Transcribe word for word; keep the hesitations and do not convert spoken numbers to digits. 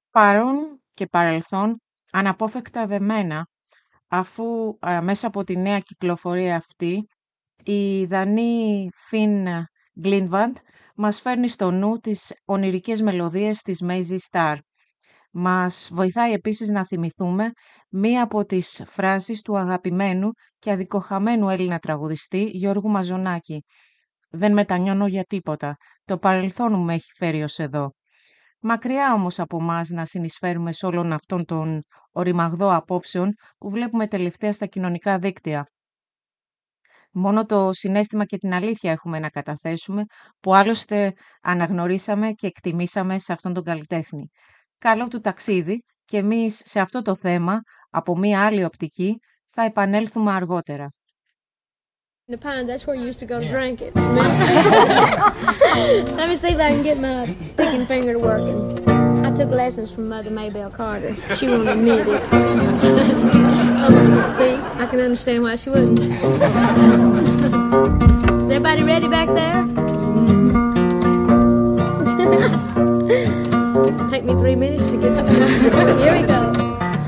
Παρόν και παρελθόν αναπόφευκτα δεμένα, αφού α, μέσα από τη νέα κυκλοφορία αυτή η Δανή Φιν Γκλίνβαντ μας φέρνει στο νου τις ονειρικές μελωδίες της Maisie Starr. Μας βοηθάει επίσης να θυμηθούμε μία από τις φράσεις του αγαπημένου και αδικοχαμένου Έλληνα τραγουδιστή Γιώργου Μαζονάκη. «Δεν μετανιώνω για τίποτα. Το παρελθόν μου με έχει φέρει ως εδώ». Μακριά όμως από μας να συνεισφέρουμε σε όλον αυτόν τον οριμαγδό απόψεων που βλέπουμε τελευταία στα κοινωνικά δίκτυα. Μόνο το συναίσθημα και την αλήθεια έχουμε να καταθέσουμε, που άλλωστε αναγνωρίσαμε και εκτιμήσαμε σε αυτόν τον καλλιτέχνη. Καλό του ταξίδι και εμείς σε αυτό το θέμα, από μία άλλη οπτική, θα επανέλθουμε αργότερα. The Pines, that's where you used to go to drink it. Let me see if I can get my picking finger working. I took lessons from Mother Maybelle Carter. She won't admit it. Oh, see, I can understand why she wouldn't. Is everybody ready back there?